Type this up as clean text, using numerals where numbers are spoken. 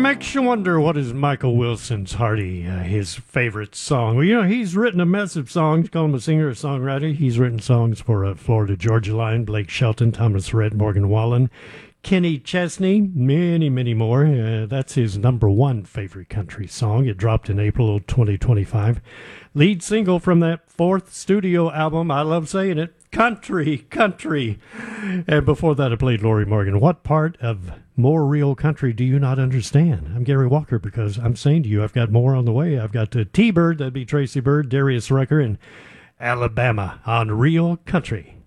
Makes you wonder, what is Michael Wilson's Hardy, his favorite song? Well, you know, he's written a mess of songs. Call him a singer, a songwriter. He's written songs for Florida Georgia Line, Blake Shelton, Thomas Rhett, Morgan Wallen, Kenny Chesney, many, many more. That's his number one favorite country song. It dropped in April of 2025. Lead single from that fourth studio album, I love saying it, Country, Country. And before that, I played Lori Morgan. What part of more real country do you not understand? I'm Gary Walker, because I'm saying to you, I've got more on the way. I've got T-Bird, that'd be Tracy Bird, Darius Rucker, and Alabama on Real Country.